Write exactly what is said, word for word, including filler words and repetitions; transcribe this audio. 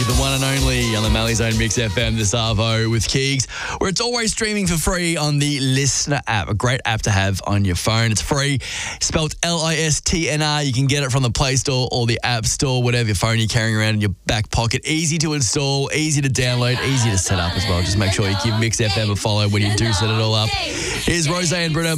the one and only on the Mally's Own Mix F M, the Savo with Keegs, where it's always streaming for free on the Listener app. A great app to have on your phone. It's free, spelled L I S T N R. You can get it from the Play Store or the App Store, whatever your phone you're carrying around in your back pocket. Easy to install, easy to download, easy to set up as well. Just make sure you give Mix F M a follow when you do set it all up. Here's Rose and Bruno